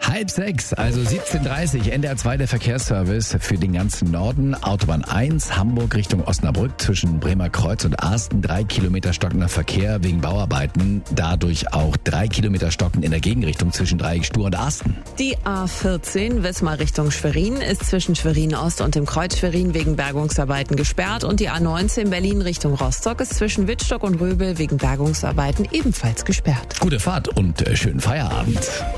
5:30, also 17:30, NDR 2 der Verkehrsservice für den ganzen Norden. Autobahn 1, Hamburg Richtung Osnabrück zwischen Bremer Kreuz und Asten. 3 Kilometer stockender Verkehr wegen Bauarbeiten. Dadurch auch 3 Kilometer stocken in der Gegenrichtung zwischen Dreieck Stur und Asten. Die A14 Wismar Richtung Schwerin ist zwischen Schwerin Ost und dem Kreuz Schwerin wegen Bergungsarbeiten gesperrt. Und die A19 Berlin Richtung Rostock ist zwischen Wittstock und Röbel wegen Bergungsarbeiten ebenfalls gesperrt. Gute Fahrt und schönen Feierabend.